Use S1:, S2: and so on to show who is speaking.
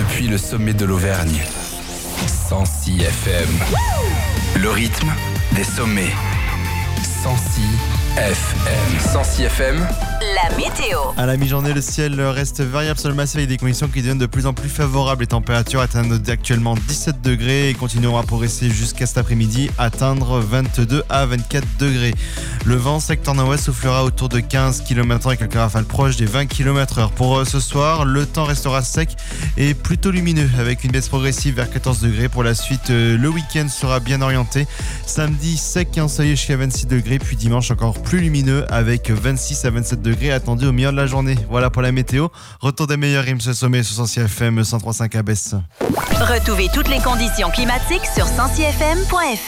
S1: depuis le sommet de l'Auvergne. 106 FM. Le rythme des sommets. 106 FM. 106 FM.
S2: La météo.
S3: À la mi-journée, le ciel reste variable sur le massif avec des conditions qui deviennent de plus en plus favorables. Les températures atteignent actuellement 17 degrés et continueront à progresser jusqu'à cet après-midi, atteindre 22 à 24 degrés. Le vent secteur nord-ouest soufflera autour de 15 km/h avec quelques rafales proches des 20 km/h. Pour ce soir, le temps restera sec et plutôt lumineux avec une baisse progressive vers 14 degrés. Pour la suite, le week-end sera bien orienté. Samedi, sec et ensoleillé jusqu'à 26 degrés, puis dimanche encore plus lumineux avec 26 à 27 degrés attendus au milieu de la journée. Voilà pour la météo. Retour des meilleurs rimes ce sommet sur 106 FM 103.5 à Besse.
S2: Retrouvez toutes les conditions climatiques sur 106fm.fr.